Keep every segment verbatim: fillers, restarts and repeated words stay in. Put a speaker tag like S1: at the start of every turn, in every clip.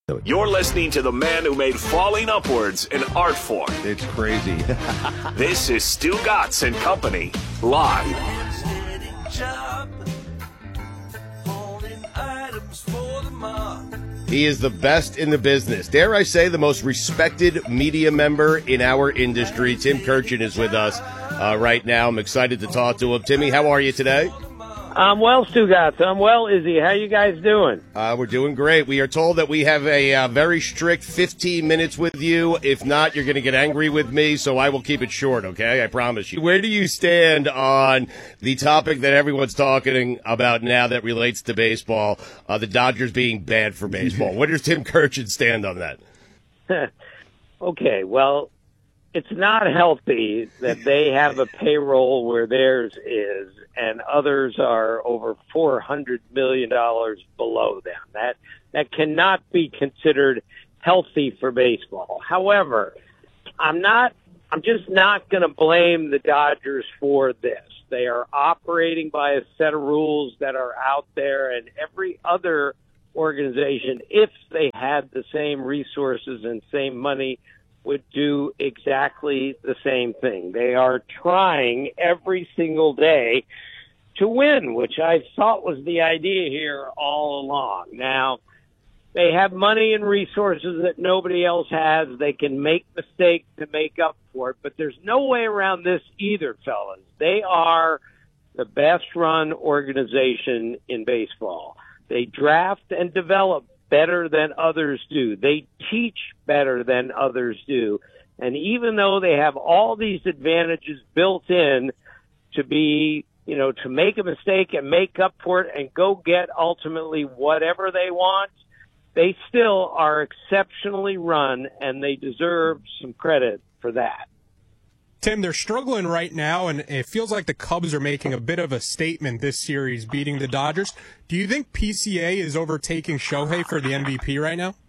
S1: You're listening to the man who made falling upwards an art form.
S2: It's crazy.
S1: This is Stu Gatz and Company, live.
S2: He is the best in the business. Dare I say the most respected media member in our industry. Tim Kurkjian is with us uh, right now. I'm excited to talk to him. Timmy, how are you today?
S3: I'm well, Stu Gatz. I'm well, Izzy. How you guys doing?
S2: Uh, we're doing great. We are told that we have a uh, very strict fifteen minutes with you. If not, you're going to get angry with me, so I will keep it short, okay? I promise you. Where do you stand on the topic that everyone's talking about now that relates to baseball, uh, the Dodgers being bad for baseball? Where does Tim Kurkjian stand on that?
S3: Okay, well, it's not healthy that they have a payroll where theirs is and others are over four hundred million dollars below them. That that cannot be considered healthy for baseball. However, I'm not I'm just not going to blame the Dodgers for this. They are operating by a set of rules that are out there, and every other organization, if they had the same resources and same money, would do exactly the same thing. They are trying every single day to win, which I thought was the idea here all along. Now, they have money and resources that nobody else has. They can make mistakes to make up for it, but there's no way around this either, fellas. They are the best-run organization in baseball. They draft and develop better than others do. They teach better than others do. And even though they have all these advantages built in to be, you know, to make a mistake and make up for it and go get ultimately whatever they want, they still are exceptionally run, and they deserve some credit for that.
S4: Tim, they're struggling right now, and it feels like the Cubs are making a bit of a statement this series, beating the Dodgers. Do you think P C A is overtaking Shohei for the M V P right now?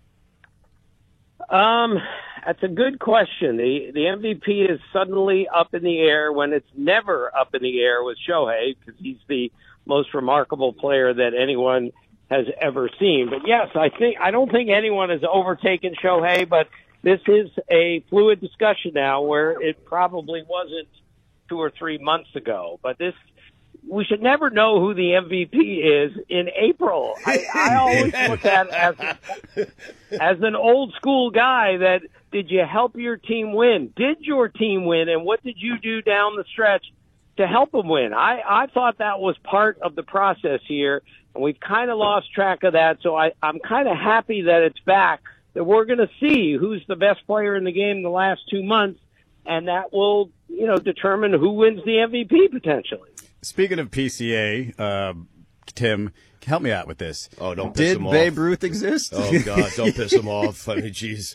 S3: Um, that's a good question. The the M V P is suddenly up in the air when it's never up in the air with Shohei, because he's the most remarkable player that anyone has ever seen. But yes, I think I don't think anyone has overtaken Shohei, but this is a fluid discussion now where it probably wasn't two or three months ago. But this, we should never know who the M V P is in April. I, I always look at it as, as an old school guy that, did you help your team win? Did your team win? And what did you do down the stretch to help them win? I, I thought that was part of the process here, and we've kind of lost track of that. So I, I'm kind of happy that it's back, that we're going to see who's the best player in the game in the last two months, and that will, you know, determine who wins the M V P potentially.
S5: Speaking of P C A, uh, Tim, help me out with this.
S2: Oh, don't piss
S5: Did
S2: him off.
S5: Babe Ruth exist?
S2: Oh, God, don't piss him off. I mean, jeez.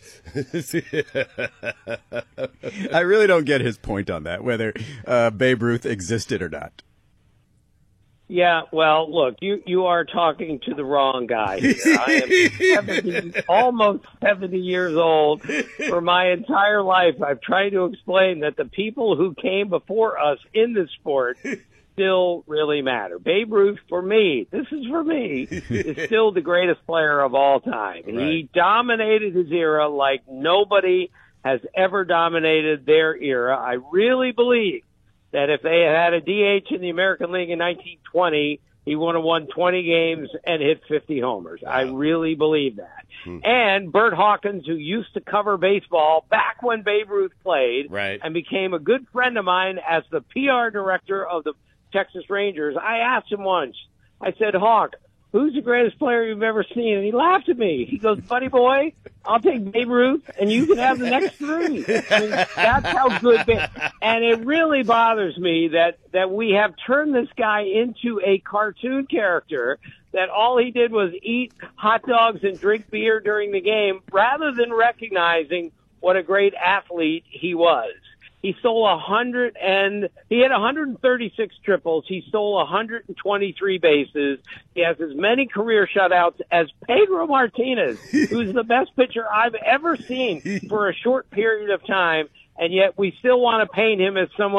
S5: I really don't get his point on that, whether uh, Babe Ruth existed or not.
S3: Yeah, well, look, you, you are talking to the wrong guy here. I am seventy, almost seventy years old. For my entire life, I've tried to explain that the people who came before us in this sport still really matter. Babe Ruth, for me, this is for me, is still the greatest player of all time.
S2: Right.
S3: He dominated his era like nobody has ever dominated their era. I really believe that if they had had a D H in the American League in nineteen twenty, he would have won twenty games and hit fifty homers. Wow. I really believe that. Hmm. And Bert Hawkins, who used to cover baseball back when Babe Ruth played,
S2: right,
S3: and became a good friend of mine as the P R director of the Texas Rangers, I asked him once, I said, Hawk, who's the greatest player you've ever seen? And he laughed at me. He goes, buddy boy, I'll take Babe Ruth, and you can have the next three. I mean, that's how good Babe. And it really bothers me that, that we have turned this guy into a cartoon character, that all he did was eat hot dogs and drink beer during the game, rather than recognizing what a great athlete he was. He stole a hundred and he had one hundred thirty-six triples. He stole one hundred twenty-three bases. He has as many career shutouts as Pedro Martinez, who's the best pitcher I've ever seen for a short period of time. And yet we still want to paint him as someone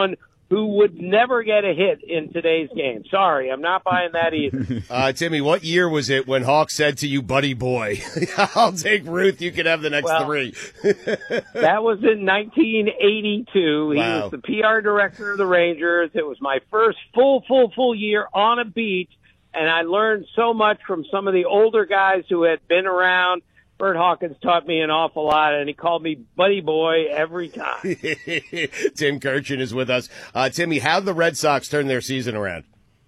S3: who would never get a hit in today's game. Sorry, I'm not buying that either.
S2: Uh, Timmy, what year was it when Hawk said to you, buddy boy, I'll take Ruth, you can have the next
S3: well,
S2: three?
S3: That was in nineteen eighty-two. He
S2: Wow.
S3: was the P R director of the Rangers. It was my first full, full, full year on a beat, and I learned so much from some of the older guys who had been around. Bert Hawkins taught me an awful lot, and he called me buddy boy every time.
S2: Tim Kirchin is with us. Uh, Timmy, how did the Red Sox turn their season around?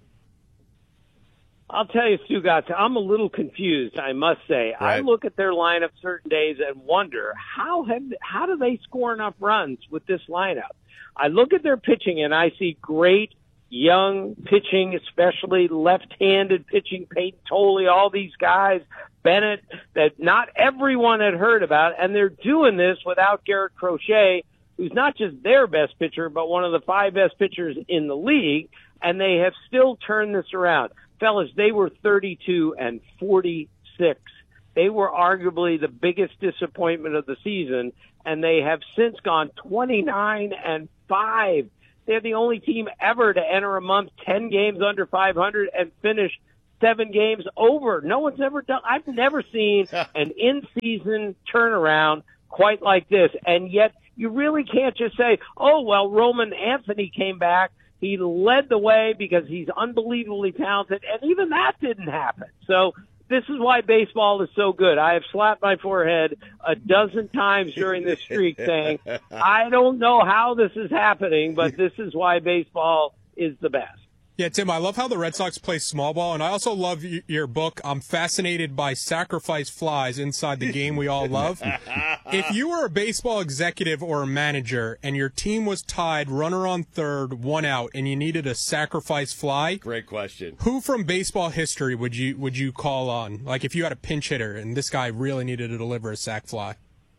S3: I'll tell you, Stugotz, I'm a little confused, I must say.
S2: Right.
S3: I look at their lineup certain days and wonder, how have how do they score enough runs with this lineup? I look at their pitching, and I see great young pitching, especially left-handed pitching, Peyton Tolley, all these guys, Bennett, that not everyone had heard about, and they're doing this without Garrett Crochet, who's not just their best pitcher, but one of the five best pitchers in the league, and they have still turned this around. Fellas, they were thirty-two and forty-six. They were arguably the biggest disappointment of the season, and they have since gone twenty-nine and five. They're the only team ever to enter a month ten games under five hundred and finish seven games over. No one's ever done. I've never seen an in-season turnaround quite like this. And yet you really can't just say, oh, well, Roman Anthony came back. He led the way because he's unbelievably talented. And even that didn't happen. So this is why baseball is so good. I have slapped my forehead a dozen times during this streak saying, I don't know how this is happening, but this is why baseball is the best.
S4: Yeah, Tim, I love how the Red Sox play small ball, and I also love y- your book. I'm fascinated by sacrifice flies inside the game we all love. If you were a baseball executive or a manager and your team was tied, runner on third, one out, and you needed a sacrifice fly,
S2: Great question.
S4: who from baseball history would you would you call on? Like if you had a pinch hitter and this guy really needed to deliver a sac fly.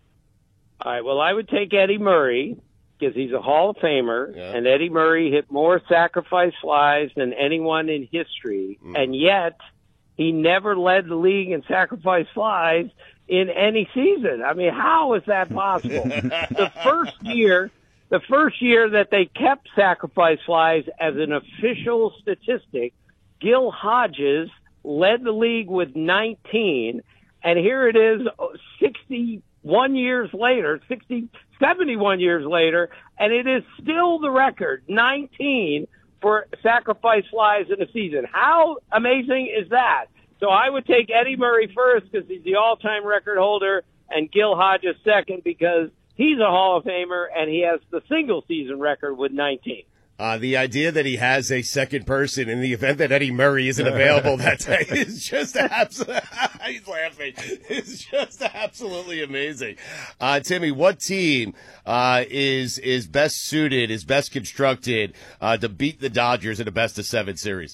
S3: All right, well, I would take Eddie Murray because he's a Hall of Famer,
S2: Yeah.
S3: and Eddie Murray hit more sacrifice flies than anyone in history,
S2: Mm.
S3: and yet he never led the league in sacrifice flies in any season. I mean, how is that possible? the first year, the first year that they kept sacrifice flies as an official statistic, Gil Hodges led the league with nineteen, and here it is sixty-one years later, sixty, seventy-one years later, and it is still the record, nineteen for sacrifice flies in a season. How amazing is that? So I would take Eddie Murray first because he's the all-time record holder, and Gil Hodges second because he's a Hall of Famer and he has the single-season record with nineteen.
S2: Uh, the idea that he has a second person in the event that Eddie Murray isn't available that day is just absolutely, he's laughing. It's just absolutely amazing. Uh, Timmy, what team, uh, is, is best suited, is best constructed, uh, to beat the Dodgers in a best of seven series?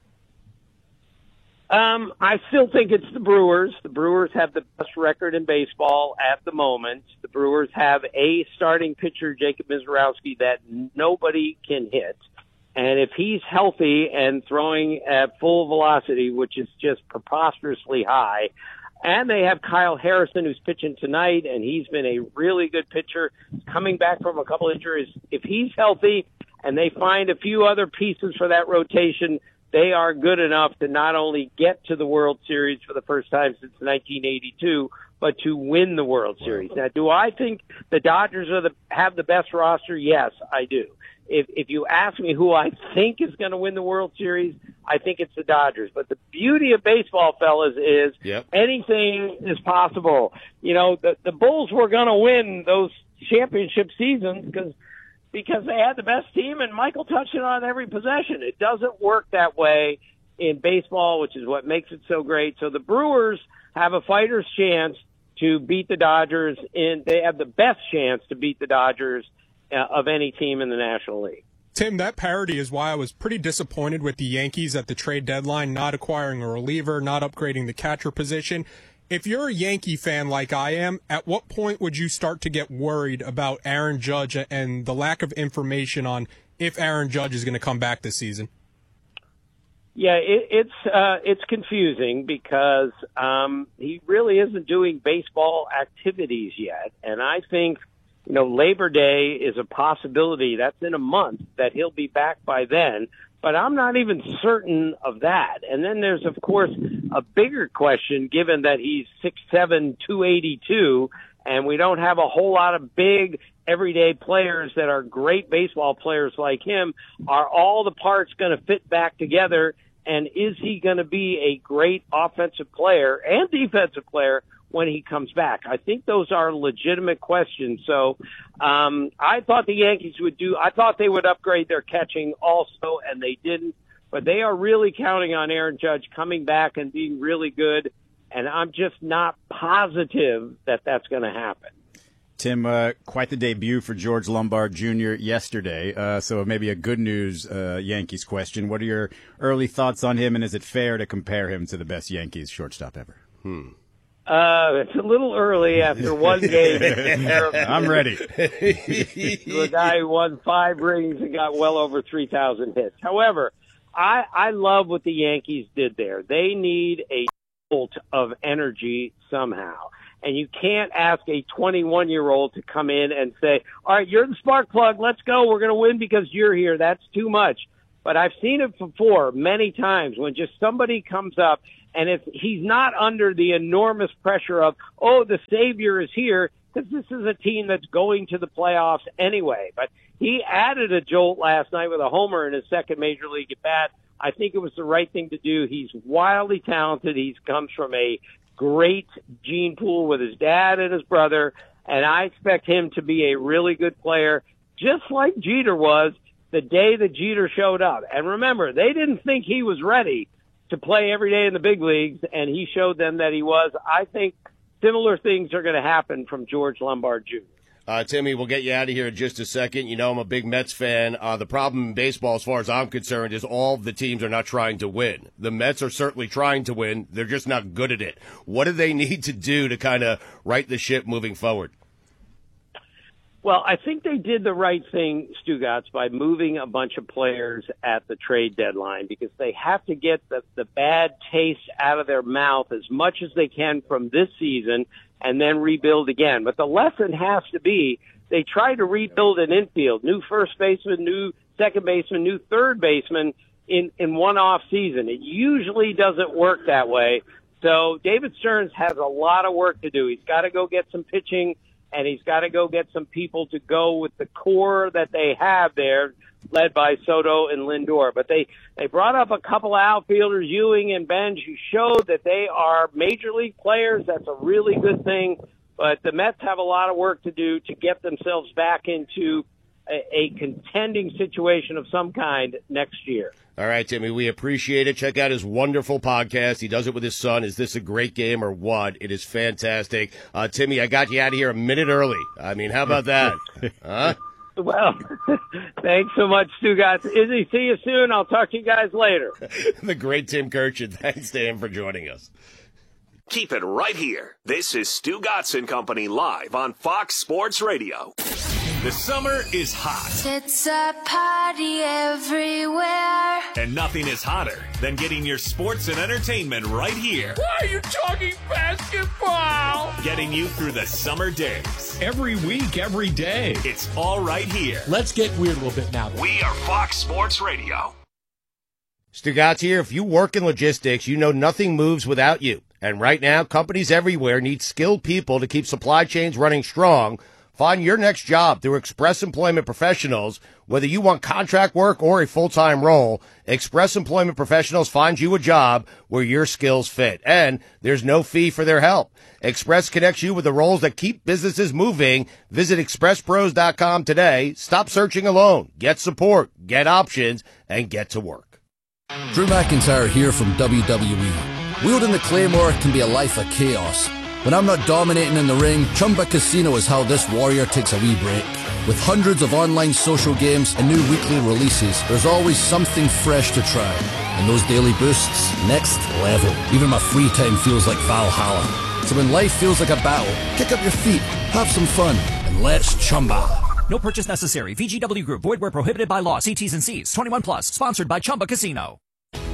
S3: Um, I still think it's the Brewers. The Brewers have the best record in baseball at the moment. The Brewers have a starting pitcher, Jacob Mizorowski, that nobody can hit. And if he's healthy and throwing at full velocity, which is just preposterously high, and they have Kyle Harrison, who's pitching tonight, and he's been a really good pitcher, coming back from a couple injuries. If he's healthy and they find a few other pieces for that rotation, they are good enough to not only get to the World Series for the first time since nineteen eighty-two, but to win the World Series. Now, do I think the Dodgers are the, have the best roster? Yes, I do. If, if you ask me who I think is going to win the World Series, I think it's the Dodgers. But the beauty of baseball, fellas, is
S2: Yep.
S3: anything is possible. You know, the, the Bulls were going to win those championship seasons because because they had the best team, and Michael touched it on every possession. It doesn't work that way in baseball, which is what makes it so great. So the Brewers have a fighter's chance to beat the Dodgers, and they have the best chance to beat the Dodgers uh, of any team in the National League.
S4: Tim, that parity is why I was pretty disappointed with the Yankees at the trade deadline, not acquiring a reliever, not upgrading the catcher position. If you're a Yankee fan like I am, at what point would you start to get worried about Aaron Judge and the lack of information on if Aaron Judge is going to come back this season?
S3: Yeah, it, it's uh, it's confusing because um, he really isn't doing baseball activities yet, and I think you know, Labor Day is a possibility. That's in a month that he'll be back by then. But I'm not even certain of that. And then there's, of course, a bigger question, given that he's six seven, two eighty-two, and we don't have a whole lot of big everyday players that are great baseball players like him. Are all the parts going to fit back together? And is he going to be a great offensive player and defensive player when he comes back? I think those are legitimate questions. So um, I thought the Yankees would do – I thought they would upgrade their catching also, and they didn't. But they are really counting on Aaron Judge coming back and being really good, and I'm just not positive that that's going to happen.
S5: Tim, uh, quite the debut for George Lombard Junior yesterday, uh, so maybe a good news uh, Yankees question. What are your early thoughts on him, and is it fair to compare him to the best Yankees shortstop ever?
S2: Hmm.
S3: Uh, it's a little early after one game.
S5: I'm ready.
S3: To a guy who won five rings and got well over three thousand hits. However, I, I love what the Yankees did there. They need a jolt of energy somehow. And you can't ask a twenty-one-year-old to come in and say, all right, you're the spark plug. Let's go. We're going to win because you're here. That's too much. But I've seen it before many times when just somebody comes up and if he's not under the enormous pressure of, oh, the savior is here, because this is a team that's going to the playoffs anyway. But he added a jolt last night with a homer in his second major league at bat. I think it was the right thing to do. He's wildly talented. He comes from a great gene pool with his dad and his brother, and I expect him to be a really good player, just like Jeter was the day that Jeter showed up. And remember, they didn't think he was ready to play every day in the big leagues, and he showed them that he was. I think similar things are going to happen from George Lombard Junior
S2: Uh, Timmy, we'll get you out of here in just a second. You know I'm a big Mets fan. Uh, the problem in baseball, as far as I'm concerned, is all the teams are not trying to win. The Mets are certainly trying to win. They're just not good at it. What do they need to do to kind of right the ship moving forward?
S3: Well, I think they did the right thing, Stugotz, by moving a bunch of players at the trade deadline, because they have to get the, the bad taste out of their mouth as much as they can from this season and then rebuild again. But the lesson has to be they tried to rebuild an infield, new first baseman, new second baseman, new third baseman in, in one off season. It usually doesn't work that way. So David Stearns has a lot of work to do. He's got to go get some pitching, and he's got to go get some people to go with the core that they have there, led by Soto and Lindor. But they, they brought up a couple of outfielders, Ewing and Benj, who showed that they are major league players. That's a really good thing. But the Mets have a lot of work to do to get themselves back into a, a contending situation of some kind next year.
S2: All right, Timmy, we appreciate it. Check out his wonderful podcast. He does it with his son. Is this a great game or what? It is fantastic. Uh, Timmy, I got you out of here a minute early. I mean, how about that? Huh?
S3: Well, thanks so much, Stugotz. Izzy, see you soon. I'll talk to you guys later.
S2: The great Tim Kirchin. Thanks to him for joining us.
S1: Keep it right here. This is Stugotz and Company live on Fox Sports Radio. The summer is hot.
S6: It's a party everywhere.
S1: And nothing is hotter than getting your sports and entertainment right here.
S7: Why are you talking basketball?
S1: Getting you through the summer days.
S7: Every week, every day.
S1: It's all right here.
S7: Let's get weird a little bit now.
S1: We are Fox Sports Radio.
S2: Stugotz here. If you work in logistics, you know nothing moves without you. And right now, companies everywhere need skilled people to keep supply chains running strong. Find your next job through Express Employment Professionals. Whether you want contract work or a full-time role, Express Employment Professionals finds you a job where your skills fit. And there's no fee for their help. Express connects you with the roles that keep businesses moving. Visit express pros dot com today. Stop searching alone. Get support, get options, and get to work.
S8: Drew McIntyre here from W W E. Wielding the Claymore can be a life of chaos. When I'm not dominating in the ring, Chumba Casino is how this warrior takes a wee break. With hundreds of online social games and new weekly releases, there's always something fresh to try. And those daily boosts, next level. Even my free time feels like Valhalla. So when life feels like a battle, kick up your feet, have some fun, and let's Chumba.
S9: No purchase necessary. V G W Group. Void where prohibited by law. See T's and C's. twenty-one plus. Sponsored by Chumba Casino.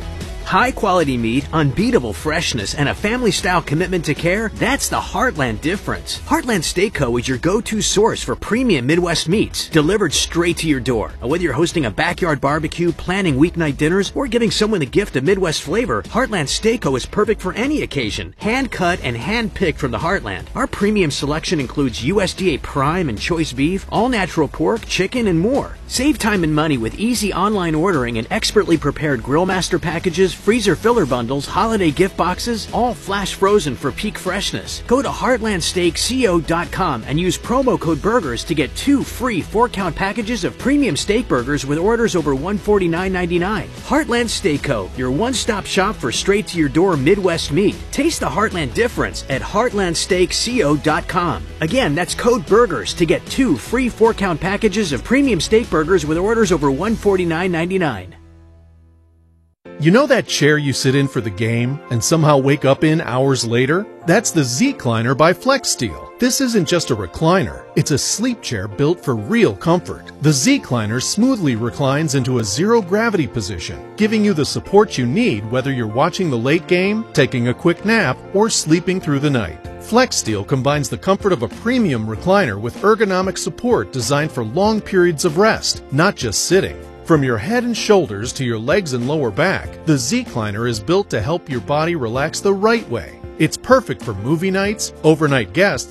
S9: High-quality meat, unbeatable freshness, and a family-style commitment to care, that's the Heartland difference. Heartland Steak Co. is your go-to source for premium Midwest meats, delivered straight to your door. Whether you're hosting a backyard barbecue, planning weeknight dinners, or giving someone a gift of Midwest flavor, Heartland Steak Co. is perfect for any occasion. Hand-cut and hand-picked from the Heartland. Our premium selection includes U S D A Prime and Choice beef, all-natural pork, chicken, and more. Save time and money with easy online ordering and expertly prepared Grill Master packages, freezer filler bundles, holiday gift boxes, all flash frozen for peak freshness. Go to heartland steak co dot com and use promo code BURGERS to get two free four-count packages of premium steak burgers with orders over one hundred forty-nine ninety-nine. Heartland Steak Co., your one-stop shop for straight-to-your-door Midwest meat. Taste the Heartland difference at heartland steak co dot com. Again, that's code BURGERS to get two free four-count packages of premium steak burgers with orders over one hundred forty-nine ninety-nine.
S10: You know that chair you sit in for the game and somehow wake up in hours later? That's the Z-Cliner by FlexSteel. This isn't just a recliner, it's a sleep chair built for real comfort. The Z-Cliner smoothly reclines into a zero-gravity position, giving you the support you need whether you're watching the late game, taking a quick nap, or sleeping through the night. FlexSteel combines the comfort of a premium recliner with ergonomic support designed for long periods of rest, not just sitting. From your head and shoulders to your legs and lower back, the Z-Cliner is built to help your body relax the right way. It's perfect for movie nights, overnight guests,